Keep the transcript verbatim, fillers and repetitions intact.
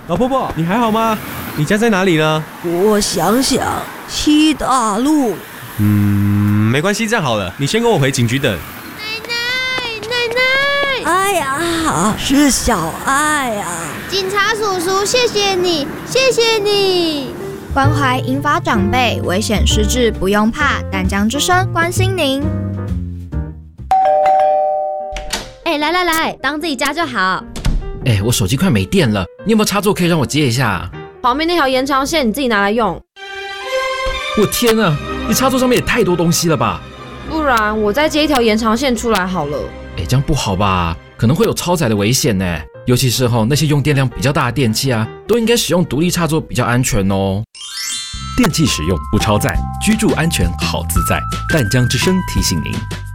老婆婆，你还好吗？你家在哪里呢？ 我想想，七大路。 嗯，没关系，这样好了，你先跟我回警局等。 奶奶，奶奶！ 哎呀，是小爱啊！ 警察叔叔，谢谢你，谢谢你！ 关怀银发长辈，危险失智不用怕，淡江之声关心您。 哎，来来来，当自己家就好。 哎，我手机快没电了，你有没有插座可以让我接一下？ 旁边那条延长线你自己拿来用。 我天啊，你插座上面也太多东西了吧？ 不然我再接一条延长线出来好了。 哎，这样不好吧？可能会有超载的危险呢。尤其是吼那些用电量比较大的电器啊，都应该使用独立插座比较安全哦。 电器使用不超载，居住安全好自在。淡江之声提醒您。